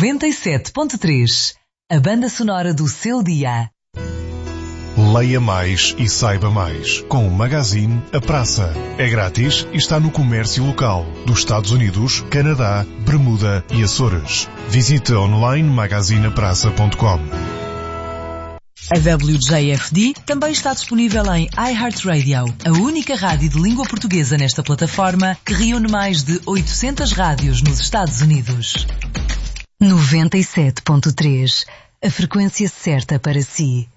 97.3, a banda sonora do seu dia. Leia mais e saiba mais com o magazine A Praça. É grátis e está no comércio local dos Estados Unidos, Canadá, Bermuda e Açores. Visite online magazineapraça.com. A WJFD também está disponível em iHeartRadio, a única rádio de língua portuguesa nesta plataforma que reúne mais de 800 rádios nos Estados Unidos. 97.3, a frequência certa para si.